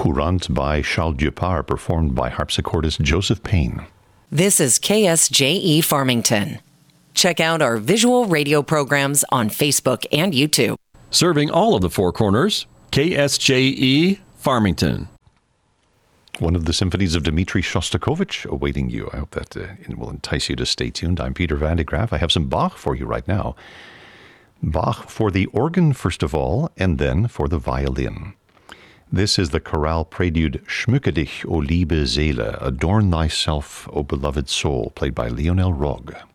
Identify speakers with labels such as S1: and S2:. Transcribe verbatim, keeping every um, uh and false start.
S1: Courante by Charles Dupart, performed by harpsichordist Joseph Payne.
S2: This is K S J E Farmington. Check out our visual radio programs on Facebook and YouTube.
S3: Serving all of the Four Corners, K S J E Farmington.
S1: One of the symphonies of Dmitri Shostakovich awaiting you. I hope that uh, it will entice you to stay tuned. I'm Peter Van de Graaf. I have some Bach for you right now. Bach for the organ, first of all, and then for the violin. This is the chorale prelude Schmücke dich, o liebe Seele, Adorn thyself, O beloved soul, played by Lionel Rogue.